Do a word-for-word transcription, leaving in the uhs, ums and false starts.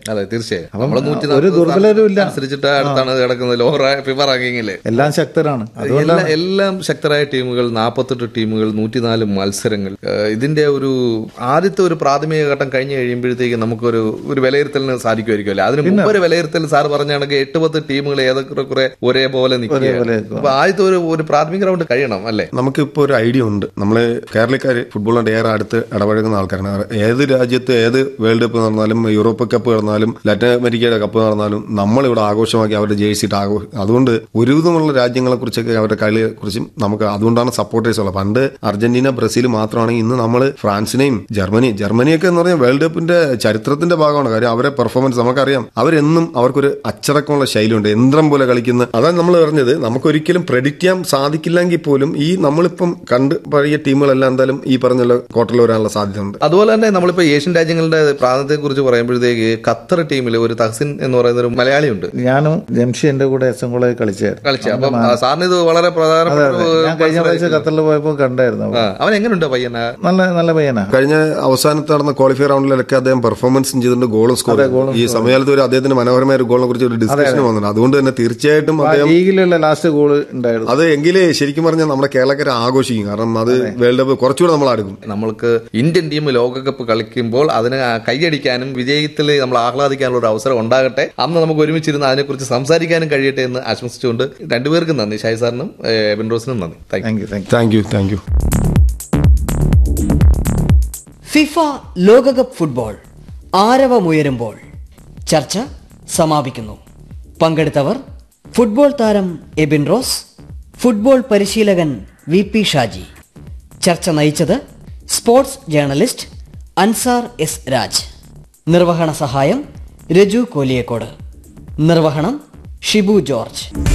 അതെ, തീർച്ചയായും. ഒരു ദുർബലരും ഇല്ല. അനുസരിച്ചിട്ട് അടുത്താണ് കിടക്കുന്നത് ലോവർ ഫിഫ റാങ്കിങ്ങില്. എല്ലാം ശക്തരാണ്. എല്ലാം ശക്തരായ ടീമുകൾ, നാൽപ്പത്തെട്ട് ടീമുകൾ, നൂറ്റിനാല് മത്സരങ്ങൾ. ഇതിന്റെ ഒരു ആദ്യത്തെ ഒരു പ്രാഥമിക ഘട്ടം കഴിഞ്ഞ് കഴിയുമ്പോഴത്തേക്ക് നമുക്കൊരു ഒരു വിലയിരുത്തലിന് സാധിക്കുമായിരിക്കുമല്ലേ? അതിന് മുമ്പ് ഒരു വിലയിരുത്തൽ സാർ പറഞ്ഞാണെങ്കിൽ എട്ട് പത്ത് ടീമുകൾ ഏതൊക്കെ കുറെ ഒരേപോലെ നിൽക്കുകയാണ്. അപ്പൊ ആദ്യത്തെ ഒരു ഒരു പ്രാഥമിക റൗണ്ട് കഴിയണം അല്ലേ? നമുക്കിപ്പോ ഒരു ഐഡിയ ഉണ്ട്. നമ്മള് കേരളക്കാര് ഫുട്ബോളിന്റെ ഏറെ അടുത്ത് ഇടപഴകുന്ന ആൾക്കാരാണ്. ഏത് രാജ്യത്ത് ഏത് വേൾഡ് കപ്പ് നടന്നാലും യൂറോപ്പ് കപ്പ് നടന്നാലും ലാറ്റിൻ അമേരിക്കയുടെ കപ്പ് നടന്നാലും നമ്മളിവിടെ ആഘോഷമാക്കി അവരുടെ ജേഴ്സിട്ട് ആഘോഷം. അതുകൊണ്ട് ഒരുവിധമുള്ള രാജ്യങ്ങളെ കുറിച്ചൊക്കെ അവരുടെ കളിയെ കുറിച്ചും നമുക്ക് അതുകൊണ്ടാണ് സപ്പോർട്ടേഴ്സ് ഉള്ളത്. പണ്ട് അർജന്റീന, ബ്രസീൽ മാത്രമാണെങ്കിൽ ഇന്ന് നമ്മൾ ഫ്രാൻസിനെയും ജർമ്മനി ജർമ്മനിയൊക്കെ എന്ന് പറഞ്ഞാൽ വേൾഡ് കപ്പിന്റെ ചരിത്രത്തിന്റെ ഭാഗമാണ്. കാര്യം അവരെ പെർഫോമൻസ് നമുക്കറിയാം. അവരെന്നും അവർക്കൊരു അച്ചടക്കമുള്ള ശൈലിയുണ്ട്. യന്ത്രം പോലെ കളിക്കുന്ന. അതാണ് നമ്മൾ പറഞ്ഞത്. നമുക്കൊരിക്കലും പ്രെഡിക്റ്റ് ചെയ്യാൻ സാധിക്കില്ലെങ്കിൽ പോലും ഈ നമ്മളിപ്പം കണ്ട് പഴയ ടീമുകളെല്ലാം എന്തായാലും ഈ പറഞ്ഞ ക്വാർട്ടറിൽ വരാനുള്ള സാധ്യതയുണ്ട്. അതുപോലെ തന്നെ നമ്മളിപ്പോ ഏഷ്യൻ രാജ്യങ്ങളുടെ പ്രാതിനിധ്യത്തെ കുറിച്ച് പറയുമ്പോഴത്തേക്ക് ഖത്തർ ടീമിൽ ഒരു തഹസിൻ എന്ന് പറയുന്ന ഒരു മലയാളിയുണ്ട്. ഞാനും ജംഷി എന്റെ കൂടെ എസ് എം കോളേജ് കളിച്ചായിരുന്നു. കളിച്ചു. അപ്പം സാറിന് ഇത് വളരെ പ്രധാനപ്പെട്ട. ഞാൻ കഴിഞ്ഞ പ്രാവശ്യം ഖത്തറിൽ പോയപ്പോൾ കണ്ടായിരുന്നു. അവൻ എങ്ങനെയുണ്ട് പയ്യന? നല്ല നല്ല പയ്യനാ. കഴിഞ്ഞ അവസാനത്ത് നടന്ന ക്വാളിഫയർ റൗണ്ടിലൊക്കെ അദ്ദേഹം പെർഫോമൻസും ചെയ്തിട്ടുണ്ട്, ഗോളും സ്കോർ. ഈ സമയത്ത് ഒരു അദ്ദേഹത്തിന് മനോഹരമായ ഒരു ഗോളിനെ കുറിച്ച് ഒരു ഡിസ്കഷൻ വന്നു. അതുകൊണ്ട് തന്നെ തീർച്ചയായിട്ടും ലീഗിലുള്ള ലാസ്റ്റ് ഗോൾ ഉണ്ടായിരുന്നു. അത് എങ്കിലേ ശരിക്കും പറഞ്ഞാൽ നമ്മുടെ കേരളക്കാരെ ആഘോഷിക്കും. കാരണം അത് വേൾഡ് കപ്പ് കുറച്ചുകൂടെ നമ്മൾ അടുക്കും. നമ്മൾക്ക് ഇന്ത്യൻ ടീം ലോകകപ്പ് കളിക്കുമ്പോൾ അതിന് കൈയടിക്കാനും വിജയത്തിൽ നമ്മൾ ആഹ്ലാദിക്കാനുള്ള ഒരു അവസരം ഉണ്ടാകട്ടെ. അന്ന് നമുക്ക് ഒരുമിച്ചിരുന്ന് അതിനെക്കുറിച്ച് സംസാരിക്കാനും കഴിയട്ടെ എന്ന് ആശംസിച്ചുകൊണ്ട് രണ്ടുപേർക്കും നന്ദി. ഷായി സാറിനും എബിൻ റോസിനും നന്ദി. Thank you thank you thank you. FIFA ലോകകപ്പ് ഫുട്ബോൾ ആരവമുയരുമ്പോൾ ചർച്ച സമാപിക്കുന്നു. പങ്കെടുത്തവർ ഫുട്ബോൾ താരം എബിൻ റോസ്, ഫുട്ബോൾ പരിശീലകൻ വി പി ഷാജി. ചർച്ച നയിച്ചത് sports journalist Ansar S Raj. നിർവഹണ സഹായം രജു കോലിയക്കോട്. നിർവഹണം ഷിബു ജോർജ്.